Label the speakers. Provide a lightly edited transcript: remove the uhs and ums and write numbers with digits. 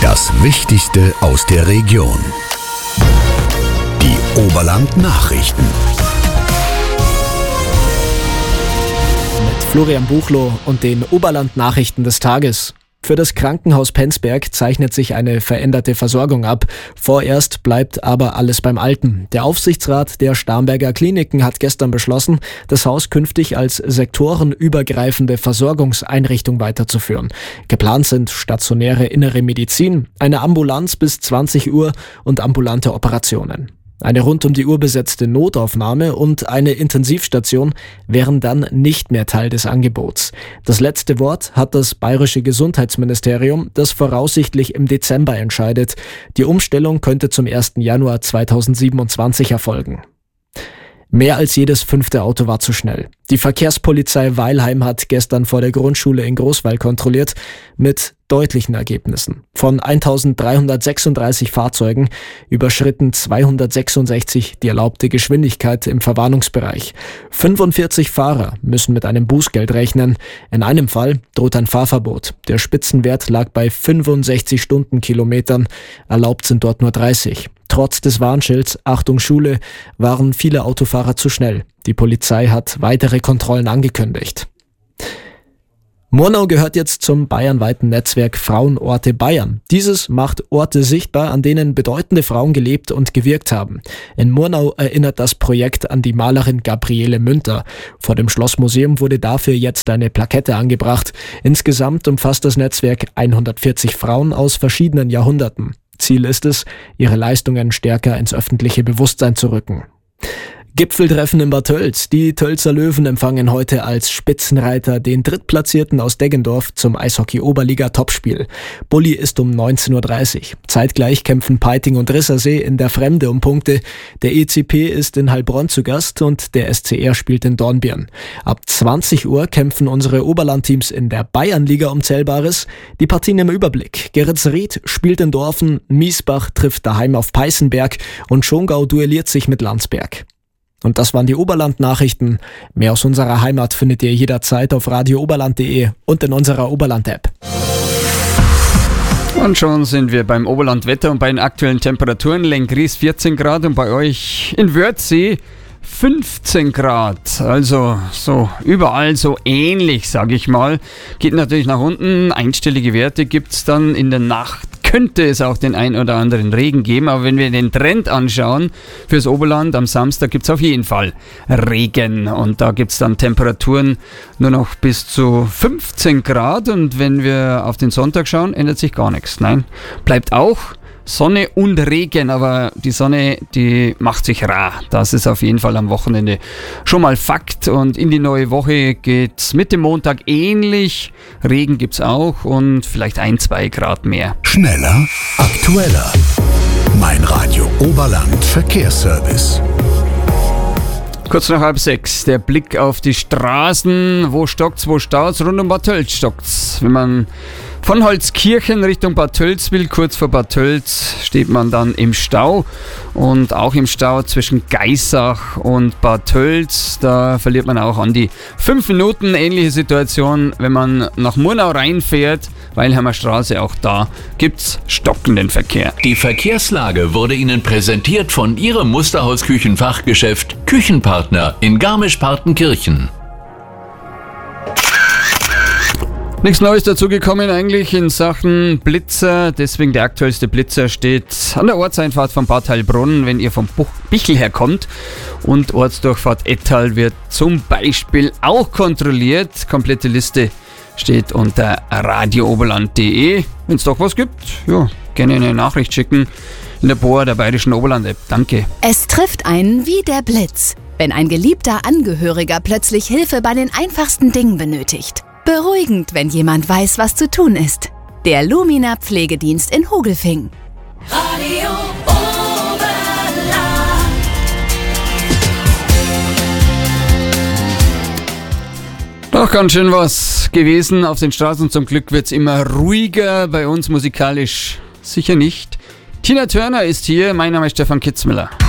Speaker 1: Das Wichtigste aus der Region. Die Oberland-Nachrichten.
Speaker 2: Mit Florian Buchloh und den Oberland-Nachrichten des Tages. Für das Krankenhaus Penzberg zeichnet sich eine veränderte Versorgung ab. Vorerst bleibt aber alles beim Alten. Der Aufsichtsrat der Starnberger Kliniken hat gestern beschlossen, das Haus künftig als sektorenübergreifende Versorgungseinrichtung weiterzuführen. Geplant sind stationäre innere Medizin, eine Ambulanz bis 20 Uhr und ambulante Operationen. Eine rund um die Uhr besetzte Notaufnahme und eine Intensivstation wären dann nicht mehr Teil des Angebots. Das letzte Wort hat das bayerische Gesundheitsministerium, das voraussichtlich im Dezember entscheidet. Die Umstellung könnte zum 1. Januar 2027 erfolgen. Mehr als jedes 5. Auto war zu schnell. Die Verkehrspolizei Weilheim hat gestern vor der Grundschule in Großweil kontrolliert, mit deutlichen Ergebnissen. Von 1336 Fahrzeugen überschritten 266 die erlaubte Geschwindigkeit im Verwarnungsbereich. 45 Fahrer müssen mit einem Bußgeld rechnen. In einem Fall droht ein Fahrverbot. Der Spitzenwert lag bei 65 Stundenkilometern. Erlaubt sind dort nur 30. Trotz des Warnschilds Achtung Schule waren viele Autofahrer zu schnell. Die Polizei hat weitere Kontrollen angekündigt. Murnau gehört jetzt zum bayernweiten Netzwerk Frauenorte Bayern. Dieses macht Orte sichtbar, an denen bedeutende Frauen gelebt und gewirkt haben. In Murnau erinnert das Projekt an die Malerin Gabriele Münter. Vor dem Schlossmuseum wurde dafür jetzt eine Plakette angebracht. Insgesamt umfasst das Netzwerk 140 Frauen aus verschiedenen Jahrhunderten. Ziel ist es, ihre Leistungen stärker ins öffentliche Bewusstsein zu rücken. Gipfeltreffen in Bad Tölz. Die Tölzer Löwen empfangen heute als Spitzenreiter den Drittplatzierten aus Deggendorf zum Eishockey-Oberliga-Topspiel. Bulli ist um 19.30 Uhr. Zeitgleich kämpfen Peiting und Rissersee in der Fremde um Punkte. Der ECP ist in Heilbronn zu Gast und der SCR spielt in Dornbirn. Ab 20 Uhr kämpfen unsere Oberlandteams in der Bayernliga um Zählbares. Die Partien im Überblick. Geretsried spielt in Dorfen, Miesbach trifft daheim auf Peißenberg und Schongau duelliert sich mit Landsberg. Und das waren die Oberland-Nachrichten. Mehr aus unserer Heimat findet ihr jederzeit auf radiooberland.de und in unserer Oberland-App.
Speaker 3: Und schon sind wir beim Oberland-Wetter und bei den aktuellen Temperaturen. Lenggries 14 Grad und bei euch in Wörthsee 15 Grad. Also so überall so ähnlich, sage ich mal. Geht natürlich nach unten. Einstellige Werte gibt es dann in der Nacht. Könnte es auch den ein oder anderen Regen geben, aber wenn wir den Trend anschauen fürs Oberland, am Samstag gibt es auf jeden Fall Regen und da gibt es dann Temperaturen nur noch bis zu 15 Grad und wenn wir auf den Sonntag schauen, ändert sich gar nichts. Nein, bleibt auch Sonne und Regen, aber die Sonne, die macht sich rar. Das ist auf jeden Fall am Wochenende schon mal Fakt und in die neue Woche geht's mit dem Montag ähnlich. Regen gibt's auch und vielleicht 1-2 Grad mehr.
Speaker 1: Schneller, aktueller. Mein Radio Oberland Verkehrsservice.
Speaker 3: Kurz nach 5:30, der Blick auf die Straßen. Wo stockt's, wo staut's? Rund um Bad Tölz stockt's. Wenn man von Holzkirchen Richtung Bad Tölz will, kurz vor Bad Tölz, steht man dann im Stau. Und auch im Stau zwischen Geissach und Bad Tölz, da verliert man auch an die 5 Minuten. Ähnliche Situation, wenn man nach Murnau reinfährt, Weilheimer Straße, auch da gibt's stockenden Verkehr.
Speaker 4: Die Verkehrslage wurde Ihnen präsentiert von Ihrem Musterhaus-Küchenfachgeschäft Küchenpartner in Garmisch-Partenkirchen.
Speaker 3: Nichts Neues dazugekommen eigentlich in Sachen Blitzer, deswegen der aktuellste Blitzer steht an der Ortseinfahrt von Bad Heilbronn, wenn ihr vom Bichl herkommt, und Ortsdurchfahrt Ettal wird zum Beispiel auch kontrolliert. Komplette Liste steht unter radiooberland.de. Wenn es doch was gibt, ja, gerne eine Nachricht schicken in der BOA der Bayerischen Oberland-App. Danke.
Speaker 5: Es trifft einen wie der Blitz, wenn ein geliebter Angehöriger plötzlich Hilfe bei den einfachsten Dingen benötigt. Beruhigend, wenn jemand weiß, was zu tun ist. Der Lumina Pflegedienst in Hogelfing.
Speaker 6: Radio Oberland.
Speaker 3: Doch ganz schön was gewesen auf den Straßen. Zum Glück wird es immer ruhiger. Bei uns musikalisch sicher nicht. Tina Turner ist hier. Mein Name ist Stefan Kitzmüller.